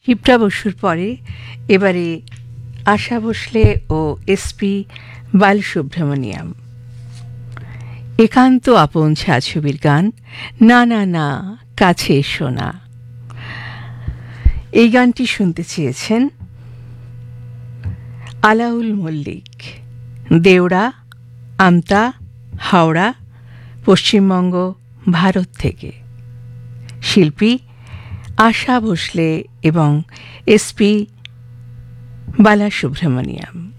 হিপ্রা বসুর পরে এবারে আশা ভোসলে ও এসপি বালসুব্রমণিয়াম। একান্ত আপন ছায়াছবির গান না না না কাছে এসো না। এই গানটি শুনতে চেয়েছেন আলাউল মল্লিক, দেওড়া, আমতা, হাওড়া, পশ্চিমবঙ্গ, ভারত থেকে। শিল্পী আশা ভোসলে এবং এসপি বালাসুব্রমণিয়াম।